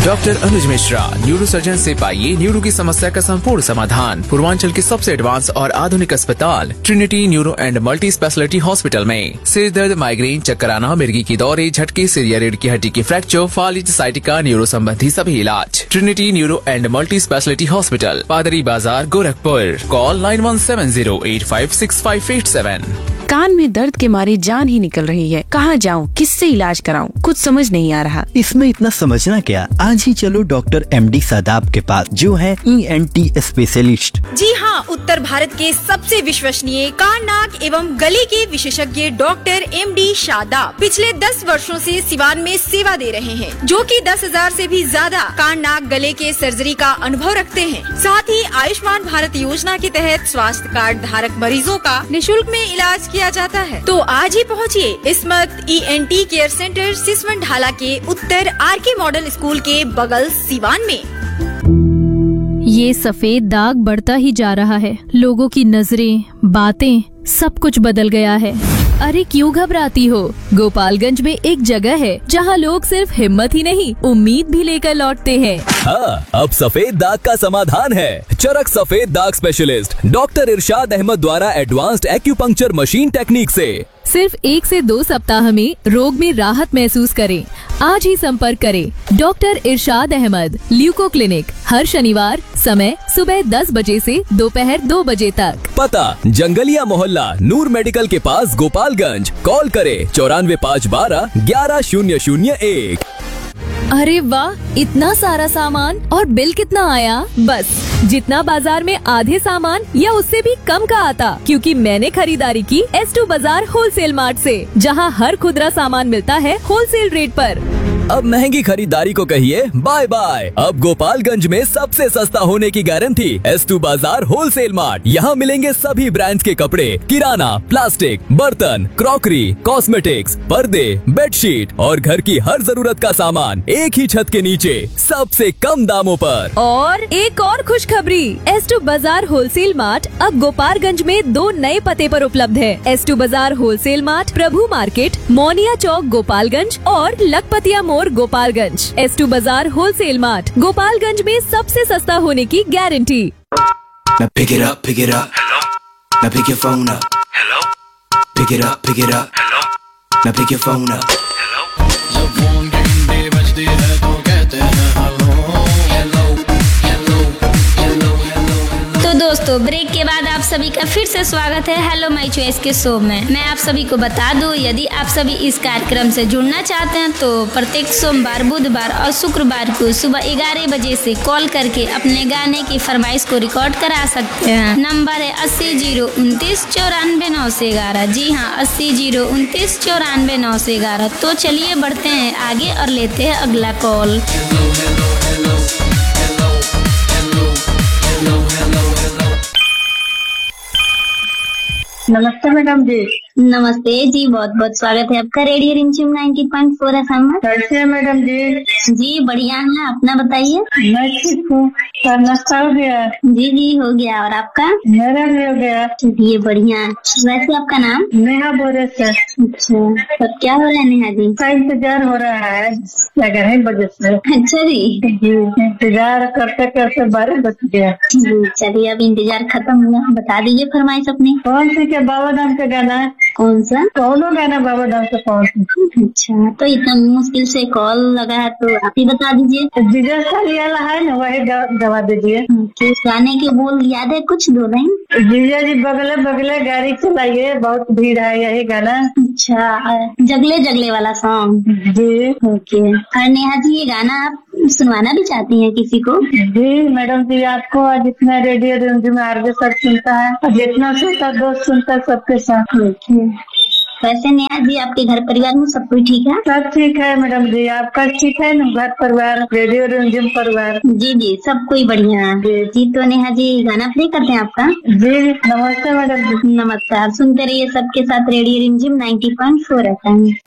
Doctor अनुज Mishra, neuro surgeon से पाइए neuro की समस्या का संपूर्ण समाधान। पूर्वांचल के सबसे एडवांस और आधुनिक अस्पताल Trinity neuro and multi speciality hospital में सिर दर्द, माइग्रेन, चक्कर आना, मिर्गी की दौरे, झटके, सिर या रीढ़ की हड्डी की फ्रैक्चर, फालिज, साइटिका, न्यूरो संबंधी सभी इलाज। Trinity neuro and multi speciality hospital, पादरी बाजार, गोरखपुर। कॉल 9170856587। कान में दर्द के मारे जान ही निकल रही है। कहाँ जाऊँ, किससे इलाज कराऊँ, कुछ समझ नहीं आ रहा। इसमें इतना समझना क्या, आज ही चलो डॉक्टर MD शादाब के पास, जो है ENT स्पेशलिस्ट। जी हाँ, उत्तर भारत के सबसे विश्वसनीय कान, नाक एवं गले के विशेषज्ञ डॉक्टर MD शादाब पिछले 10 वर्षों से सिवान में सेवा दे रहे हैं, जो कि 10,000 से भी ज्यादा कान, नाक, गले के सर्जरी का अनुभव रखते हैं। साथ ही आयुष्मान भारत योजना के तहत स्वास्थ्य कार्ड धारक मरीजों का निःशुल्क में इलाज किया जाता है। तो आज ही पहुँचिए इस्मत ENT केयर सेंटर, सिसवन ढाला के उत्तर RK मॉडल स्कूल के बगल, सिवान में। ये सफेद दाग बढ़ता ही जा रहा है। लोगों की नजरें, बातें, सब कुछ बदल गया है। अरे क्यों घबराती हो? गोपालगंज में एक जगह है जहां लोग सिर्फ हिम्मत ही नहीं, उम्मीद भी लेकर लौटते हैं। हाँ, अब सफेद दाग का समाधान है। चरक सफेद दाग स्पेशलिस्ट डॉक्टर इरशाद अहमद द्वारा एडवांस्ड एक्यूपंक्चर मशीन टेक्निक से सिर्फ 1 से 2 सप्ताह में रोग में राहत महसूस करें। आज ही संपर्क करें डॉक्टर इरशाद अहमद, ल्यूको क्लिनिक, हर शनिवार, समय सुबह 10 बजे से दोपहर 2 बजे तक। पता जंगलिया मोहल्ला, नूर मेडिकल के पास, गोपालगंज। कॉल करें 945121 11001। अरे वाह, इतना सारा सामान, और बिल कितना आया? बस जितना बाजार में आधे सामान या उससे भी कम का आता, क्योंकि मैंने खरीदारी की S2 बाजार होलसेल मार्ट से, जहां हर खुदरा सामान मिलता है होलसेल रेट पर। अब महंगी खरीदारी को कहिए बाय बाय। अब गोपालगंज में सबसे सस्ता होने की गारंटी S2 बाजार होलसेल मार्ट। यहाँ मिलेंगे सभी ब्रांड्स के कपड़े, किराना, प्लास्टिक, बर्तन, क्रॉकरी, कॉस्मेटिक्स, पर्दे, बेडशीट और घर की हर जरूरत का सामान एक ही छत के नीचे सबसे कम दामों पर। और एक और खुशखबरी, S2 बाजार होलसेल मार्ट अब गोपालगंज में 2 नए पते पर उपलब्ध है। S2 बाजार होलसेल मार्ट, प्रभु मार्केट, मोनिया चौक, गोपालगंज और लखपतिया मोड़, गोपालगंज। S2 बाजार होलसेल मार्ट, गोपालगंज में सबसे सस्ता होने की guarantee. Now pick it up, pick it up. Hello. Now pick your phone up. Hello. Pick it up, pick it up. Hello. Now pick your phone up. Hello. जब phone घंटे बजते हैं तो कहते हैं hello hello hello hello hello. तो दोस्तों, break के बाद आप सभी का फिर से स्वागत है हेलो माय चॉइस के शो में। मैं आप सभी को बता दूं, यदि आप सभी इस कार्यक्रम से जुड़ना चाहते हैं तो प्रत्येक सोमवार, बुधवार और शुक्रवार को सुबह 11 बजे से कॉल करके अपने गाने की फरमाइश को रिकॉर्ड करा सकते हैं। नंबर है 80 029 94 911। जी हाँ, 80 029 94 911। तो चलिए बढ़ते हैं आगे और लेते हैं अगला कॉल। नमस्ते मैडम जी। नमस्ते जी, बहुत बहुत स्वागत है आपका रेडियो रिमझिम 90.4 FM में। कैसे हैं मैडम जी? जी बढ़िया है, अपना बताइए। मैं ठीक हूँ। नाश्ता हो गया? जी जी हो गया, और आपका? मेरा भी हो गया। चलिए बढ़िया। वैसे आपका नाम? नेहा बोरे से। अच्छा, तब क्या हो रहा है नेहा जी? का इंतजार हो रहा है 11 बजे से। अच्छा जी, इंतजार करते करते 12 बज गया। चलिए अब इंतजार खत्म हुआ, बता दीजिए फरमाइश अपनी। कौन सी के बाबा धाम का गाना है? कौन सा? कौनो गाना बाबा धाम से कौन सी? अच्छा, तो इतना मुश्किल से कॉल लगा है तो आप ही बता दीजिए। विजय सालियाला है ना, वही गवा दीजिए। गाने के बोल याद है कुछ, 2 लाइन? विजय जी बगले बगले गाड़ी चलाइए, बहुत भीड़ है, यही गाना। अच्छा, जगले जगले वाला सॉन्ग। जी ओके। और नेहा जी, ये गाना आप सुनवाना भी चाहती हैं किसी को? जी मैडम जी, आपको आज इतना रेडियो में आरजे सब सुनता है, जितना सुनता दोस्त सुनता सबके साथ। वैसे नेहा जी, आपके घर परिवार में सब कोई ठीक है? सब ठीक है मैडम जी। आपका ठीक है ना घर परिवार, रेडियो रिमझिम परिवार? जी जी, सब कोई बढ़िया जी। तो नेहा जी, गाना प्ले करते हैं आपका। जी नमस्ते मैडम जी। नमस्कार। सुनते रहिए सबके साथ रेडियो रिमझिम 90.4 FM।